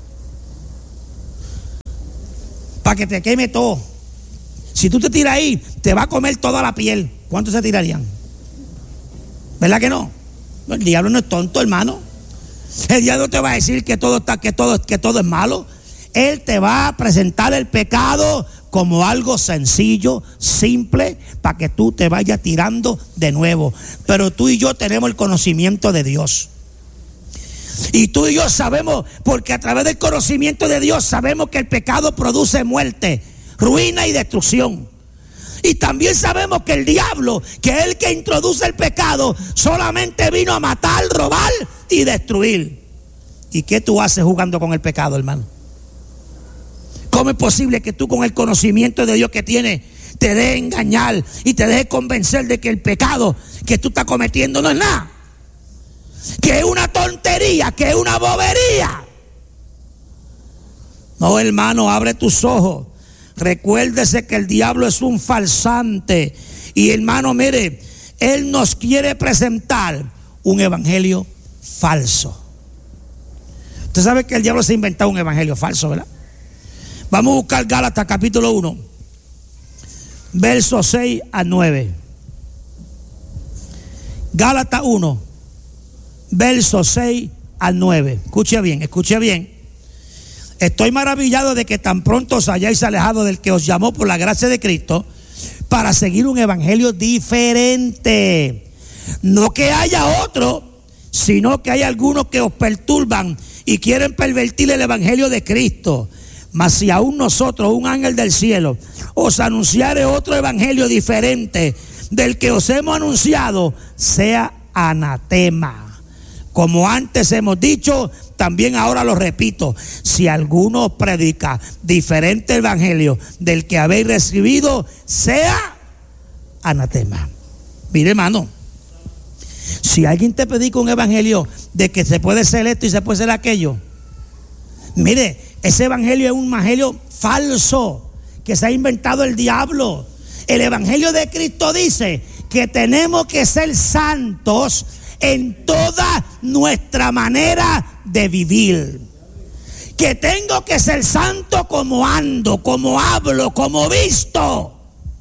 para que te queme todo. Si tú te tiras ahí, te va a comer toda la piel. ¿Cuántos se tirarían? ¿Verdad que no? El diablo no es tonto, hermano. El diablo te va a decir que todo es malo. Él te va a presentar el pecado como algo sencillo, simple, para que tú te vayas tirando de nuevo. Pero tú y yo tenemos el conocimiento de Dios. Y tú y yo sabemos, porque a través del conocimiento de Dios sabemos que el pecado produce muerte, ruina y destrucción. Y también sabemos que el diablo, que es el que introduce el pecado, solamente vino a matar, robar y destruir. ¿Y qué tú haces jugando con el pecado, hermano? ¿Cómo es posible que tú, con el conocimiento de Dios que tienes, te dejes engañar y te dejes convencer de que el pecado que tú estás cometiendo no es nada? Que es una tontería, que es una bobería. No, hermano, abre tus ojos. Recuérdese que el diablo es un farsante. Y hermano, mire, él nos quiere presentar un evangelio falso. Usted sabe que el diablo se ha inventado un evangelio falso, ¿verdad? Vamos a buscar Gálatas capítulo 1, versos 6 a 9. Gálatas 1, versos 6 al 9. Escuche bien, escuche bien. Estoy maravillado de que tan pronto os hayáis alejado del que os llamó por la gracia de Cristo para seguir un evangelio diferente. No que haya otro, sino que hay algunos que os perturban y quieren pervertir el evangelio de Cristo. Mas si aún nosotros, un ángel del cielo, os anunciare otro evangelio diferente del que os hemos anunciado, sea anatema. Como antes hemos dicho, también ahora lo repito: si alguno os predica diferente evangelio del que habéis recibido, sea anatema. Mire, hermano, si alguien te predica un evangelio de que se puede ser esto y se puede ser aquello, mire, ese evangelio es un evangelio falso que se ha inventado el diablo. El evangelio de Cristo dice que tenemos que ser santos en toda nuestra manera de vivir. Que tengo que ser santo como ando, como hablo, como visto.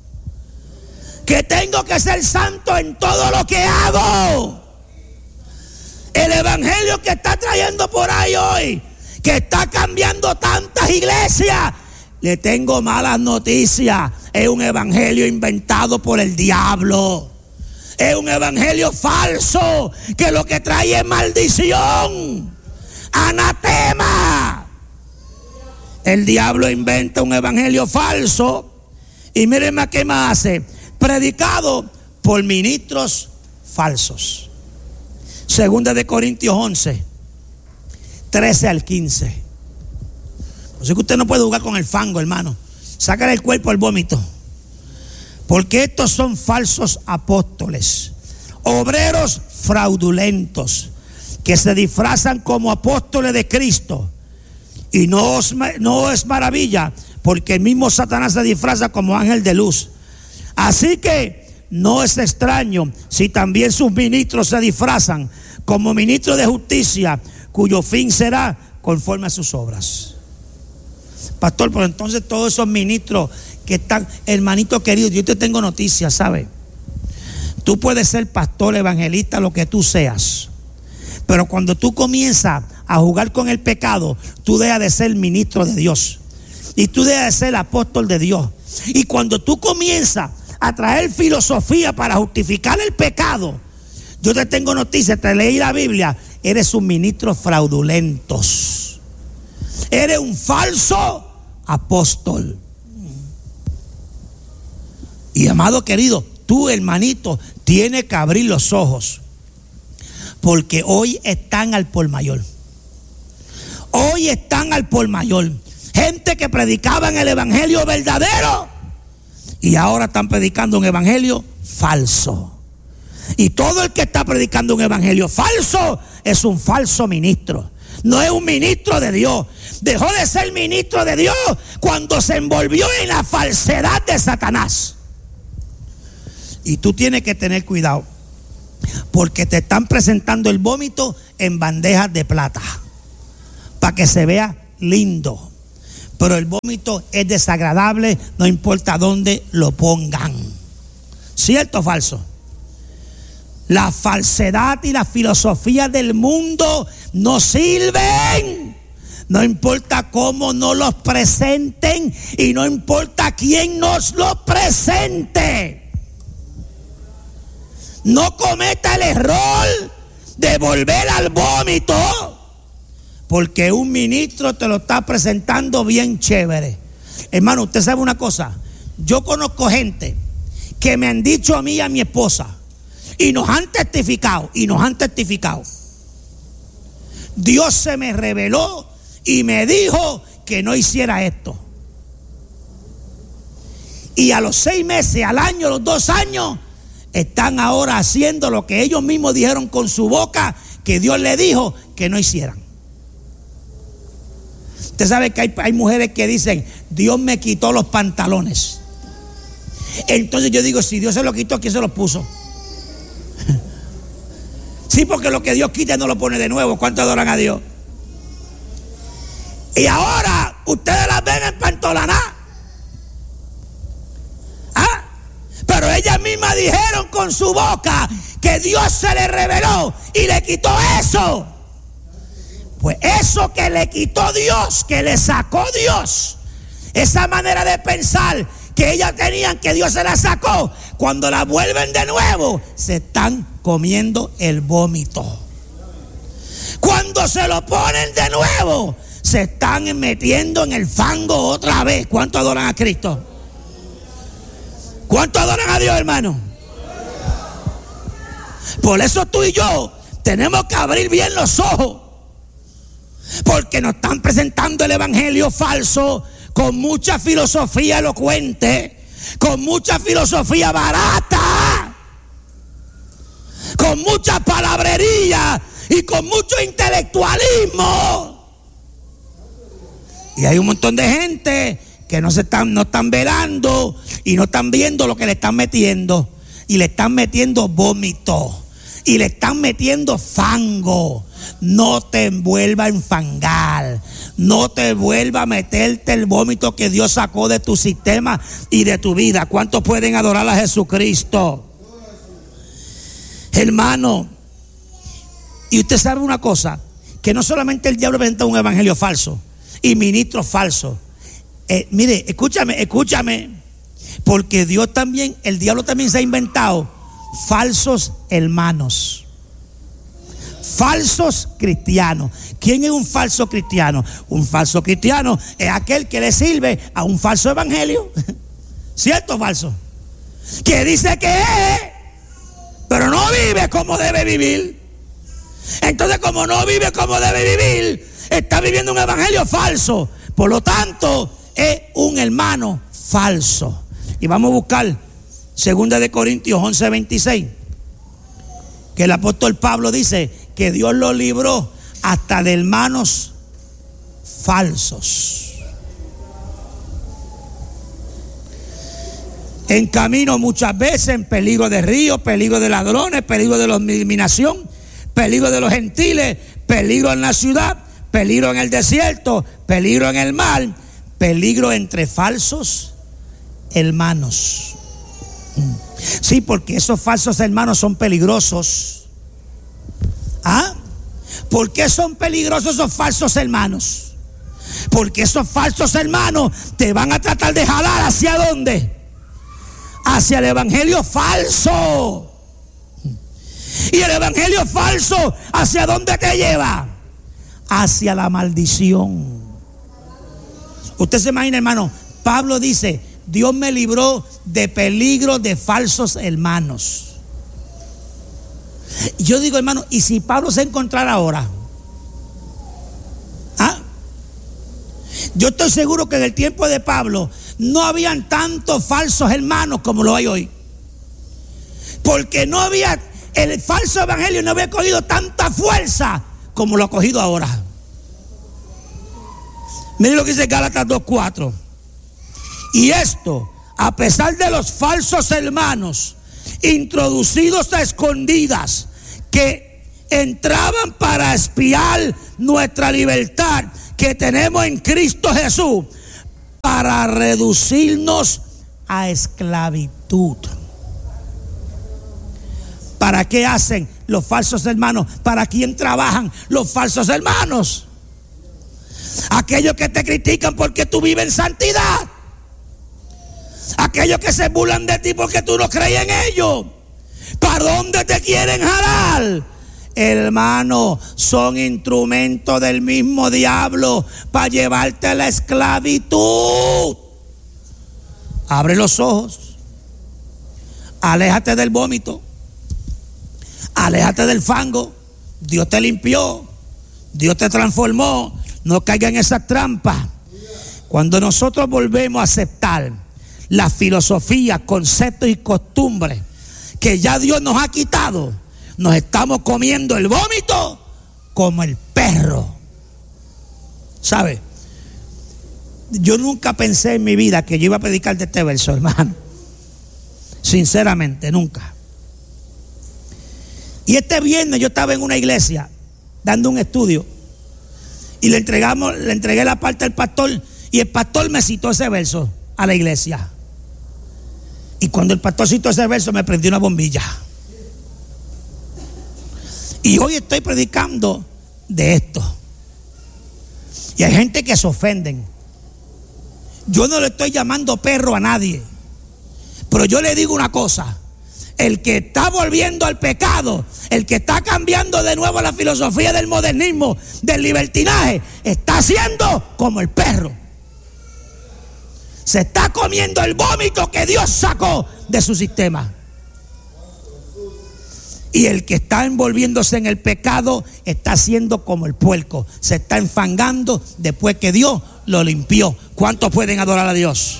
Que tengo que ser santo en todo lo que hago. El evangelio que está trayendo por ahí hoy, que está cambiando tantas iglesias, le tengo malas noticias. Es un evangelio inventado por el diablo. Es un evangelio falso que lo que trae es maldición, anatema. El diablo inventa un evangelio falso y mírenme qué más hace: predicado por ministros falsos. Segunda de Corintios 11, 13 al 15. Así que usted no puede jugar con el fango, hermano. Sácale el cuerpo al vómito. Porque estos son falsos apóstoles, obreros fraudulentos, que se disfrazan como apóstoles de Cristo. Y no es maravilla, porque el mismo Satanás se disfraza como ángel de luz. Así que no es extraño si también sus ministros se disfrazan como ministros de justicia, cuyo fin será conforme a sus obras. Pastor, pero entonces todos esos ministros que están, hermanito querido, yo te tengo noticias, ¿sabe? Tú puedes ser pastor, evangelista, lo que tú seas, pero cuando tú comienzas a jugar con el pecado, tú dejas de ser ministro de Dios y tú dejas de ser apóstol de Dios. Y cuando tú comienzas a traer filosofía para justificar el pecado, yo te tengo noticias, te leí la Biblia, eres un ministro fraudulentos. Eres un falso apóstol. Y amado querido, tú, hermanito, tienes que abrir los ojos, porque hoy están al por mayor. Hoy están al por mayor. Gente que predicaban el evangelio verdadero y ahora están predicando un evangelio falso. Y todo el que está predicando un evangelio falso es un falso ministro. No es un ministro de Dios. Dejó de ser ministro de Dios cuando se envolvió en la falsedad de Satanás. Y tú tienes que tener cuidado. Porque te están presentando el vómito en bandejas de plata para que se vea lindo. Pero el vómito es desagradable, no importa dónde lo pongan. ¿Cierto o falso? La falsedad y la filosofía del mundo no sirven. No importa cómo nos los presenten y no importa quién nos lo presente. No cometa el error de volver al vómito, porque un ministro te lo está presentando bien chévere. Hermano, usted sabe una cosa. Yo conozco gente que me han dicho a mí y a mi esposa, y nos han testificado. Dios se me reveló y me dijo que no hiciera esto. Y a los 6 meses, al año, los 2 años, están ahora haciendo lo que ellos mismos dijeron con su boca que Dios le dijo que no hicieran. Usted sabe que hay mujeres que dicen: Dios me quitó los pantalones. Entonces yo digo: si Dios se lo quitó, ¿quién se los puso? Sí, porque lo que Dios quita no lo pone de nuevo. ¿Cuánto adoran a Dios? Y ahora ustedes las ven empantoladas. Pero ellas mismas dijeron con su boca que Dios se le reveló y le quitó eso. Pues eso que le quitó Dios, que le sacó Dios, esa manera de pensar que ellas tenían, que Dios se la sacó, cuando la vuelven de nuevo, se están comiendo el vómito. Cuando se lo ponen de nuevo, se están metiendo en el fango otra vez. ¿Cuánto adoran a Cristo? ¿Cuánto adoran a Dios, hermano? Por eso tú y yo tenemos que abrir bien los ojos, porque nos están presentando el evangelio falso con mucha filosofía elocuente, con mucha filosofía barata, con mucha palabrería y con mucho intelectualismo. Y hay un montón de gente que no están velando y no están viendo lo que le están metiendo. Y le están metiendo vómito. Y le están metiendo fango. No te envuelva a enfangar. No te vuelva a meterte el vómito que Dios sacó de tu sistema y de tu vida. ¿Cuántos pueden adorar a Jesucristo? Hermano, y usted sabe una cosa, que no solamente el diablo presenta un evangelio falso y ministros falsos. Mire, escúchame, porque el diablo también se ha inventado falsos hermanos, falsos cristianos. ¿Quién es un falso cristiano? Un falso cristiano es aquel que le sirve a un falso evangelio. ¿Cierto o falso? Que dice que es, pero no vive como debe vivir. Entonces, como no vive como debe vivir, está viviendo un evangelio falso. Por lo tanto, es un hermano falso. Y vamos a buscar 2 de Corintios 11:26, que el apóstol Pablo dice que Dios lo libró hasta de hermanos falsos. En camino muchas veces, en peligro de río, peligro de ladrones, peligro de la eliminación, peligro de los gentiles, peligro en la ciudad, peligro en el desierto, peligro en el mar, peligro entre falsos hermanos. Sí, porque esos falsos hermanos son peligrosos. ¿Por qué son peligrosos esos falsos hermanos? Porque esos falsos hermanos te van a tratar de jalar ¿hacia dónde? Hacia el evangelio falso. Y el evangelio falso, ¿hacia dónde te lleva? Hacia la maldición. Usted se imagina, hermano, Pablo dice: Dios me libró de peligro de falsos hermanos. Yo digo, hermano, ¿y si Pablo se encontrara ahora? Yo estoy seguro que en el tiempo de Pablo no habían tantos falsos hermanos como lo hay hoy. Porque no había, el falso evangelio no había cogido tanta fuerza como lo ha cogido ahora. Miren lo que dice Gálatas 2:4. Y esto, a pesar de los falsos hermanos introducidos a escondidas, que entraban para espiar nuestra libertad que tenemos en Cristo Jesús, para reducirnos a esclavitud. ¿Para qué hacen los falsos hermanos? ¿Para quién trabajan los falsos hermanos? Aquellos que te critican porque tú vives en santidad. Aquellos que se burlan de ti porque tú no crees en ellos. ¿Para dónde te quieren jalar? Hermano, son instrumentos del mismo diablo para llevarte a la esclavitud. Abre los ojos. Aléjate del vómito. Aléjate del fango. Dios te limpió. Dios te transformó. No caiga en esa trampa. Cuando nosotros volvemos a aceptar la filosofía, conceptos y costumbres que ya Dios nos ha quitado, nos estamos comiendo el vómito como el perro. ¿Sabe? Yo nunca pensé en mi vida que yo iba a predicar de este verso, hermano. Sinceramente, nunca. Y este viernes yo estaba en una iglesia dando un estudio y le entregué la parte al pastor, y el pastor me citó ese verso a la iglesia. Y cuando el pastor citó ese verso, me prendió una bombilla. Y hoy estoy predicando de esto. Y hay gente que se ofenden. Yo no le estoy llamando perro a nadie, pero yo le digo una cosa: el que está volviendo al pecado, el que está cambiando de nuevo la filosofía del modernismo, del libertinaje, está haciendo como el perro. Se está comiendo el vómito que Dios sacó de su sistema. Y el que está envolviéndose en el pecado está haciendo como el puerco. Se está enfangando después que Dios lo limpió. ¿Cuántos pueden adorar a Dios?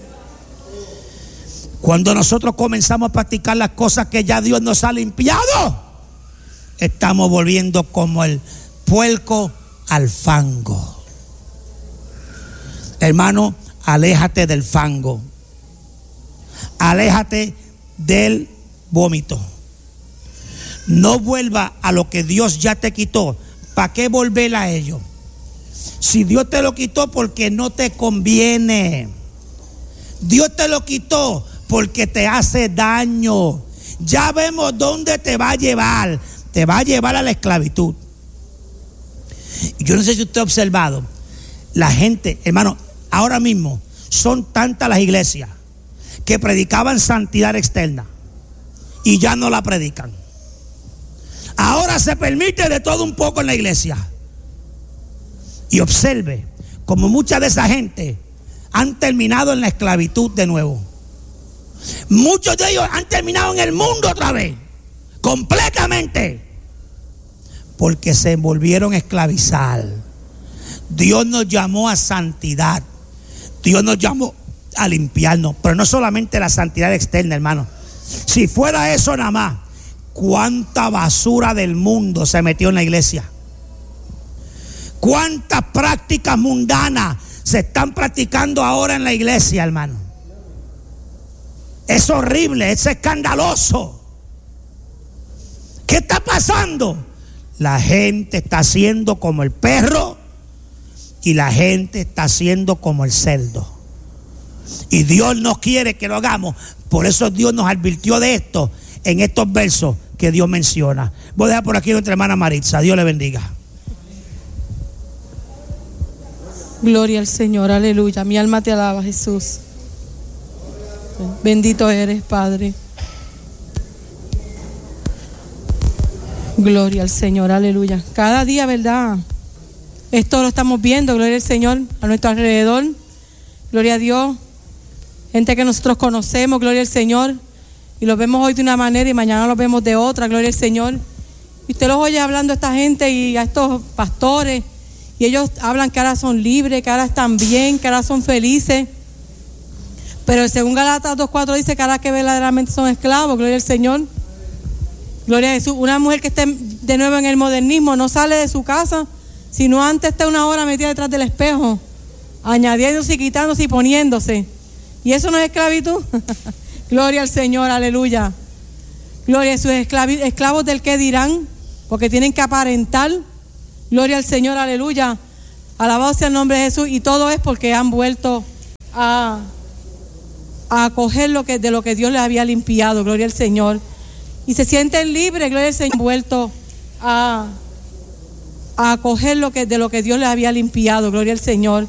Cuando nosotros comenzamos a practicar las cosas que ya Dios nos ha limpiado, estamos volviendo como el puerco al fango. Hermano, aléjate del fango. Aléjate del vómito. No vuelva a lo que Dios ya te quitó. ¿Para qué volver a ello? Si Dios te lo quitó porque no te conviene. Dios te lo quitó porque te hace daño. Ya vemos dónde te va a llevar. Te va a llevar a la esclavitud. Yo no sé si usted ha observado, la gente, hermano, ahora mismo son tantas las iglesias que predicaban santidad externa y ya no la predican. Ahora se permite de todo un poco en la iglesia. Y observe como mucha de esa gente han terminado en la esclavitud de nuevo. Muchos de ellos han terminado en el mundo otra vez, completamente, porque se volvieron a esclavizar. Dios nos llamó a santidad. Dios nos llamó a limpiarnos, pero no solamente la santidad externa, hermano. Si fuera eso nada más, cuánta basura del mundo se metió en la iglesia. Cuántas prácticas mundanas se están practicando ahora en la iglesia, hermano. Es horrible, es escandaloso. ¿Qué está pasando? La gente está haciendo como el perro y la gente está haciendo como el cerdo. Y Dios no quiere que lo hagamos. Por eso Dios nos advirtió de esto en estos versos que Dios menciona. Voy a dejar por aquí a nuestra hermana Maritza. Dios le bendiga. Gloria al Señor, aleluya. Mi alma te alaba, Jesús. Bendito eres, Padre. Gloria al Señor, aleluya. Cada día, ¿verdad? Esto lo estamos viendo, gloria al Señor, a nuestro alrededor. Gloria a Dios. Gente que nosotros conocemos, gloria al Señor. Y los vemos hoy de una manera y mañana los vemos de otra, gloria al Señor. Y usted los oye hablando a esta gente y a estos pastores. Y ellos hablan que ahora son libres, que ahora están bien, que ahora son felices. Pero según Gálatas 2:4 dice que ahora que verdaderamente son esclavos, gloria al Señor. Gloria a Jesús. Una mujer que esté de nuevo en el modernismo no sale de su casa, sino antes está una hora metida detrás del espejo, añadiéndose y quitándose y poniéndose. ¿Y eso no es esclavitud? Gloria al Señor, aleluya. Gloria a sus esclavos del que dirán, porque tienen que aparentar. Gloria al Señor, aleluya. Alabado sea el nombre de Jesús. Y todo es porque han vuelto a acoger de lo que Dios les había limpiado. Gloria al Señor. Y se sienten libres, gloria al Señor. Han vuelto a acoger de lo que Dios les había limpiado. Gloria al Señor.